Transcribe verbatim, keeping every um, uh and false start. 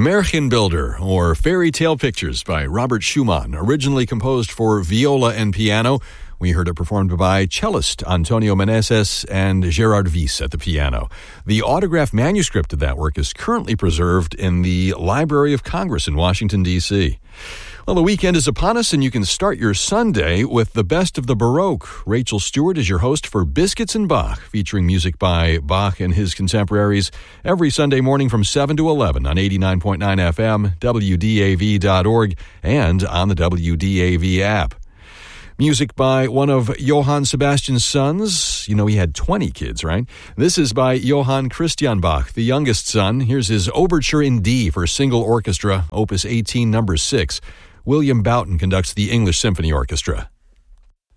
Märchenbilder, or Fairy Tale Pictures by Robert Schumann, originally composed for viola and piano. We heard it performed by cellist Antonio Meneses and Gerard Wyss at the piano. The autographed manuscript of that work is currently preserved in the Library of Congress in Washington, D C Well, the weekend is upon us, and you can start your Sunday with the best of the Baroque. Rachel Stewart is your host for Biscuits and Bach, featuring music by Bach and his contemporaries every Sunday morning from seven to eleven on eighty-nine point nine F M, W D A V dot org, and on the W D A V app. Music by one of Johann Sebastian's sons. You know, he had twenty kids, right? This is by Johann Christian Bach, the youngest son. Here's his Overture in D for single orchestra, Opus eighteen, number six. William Boughton conducts the English Symphony Orchestra.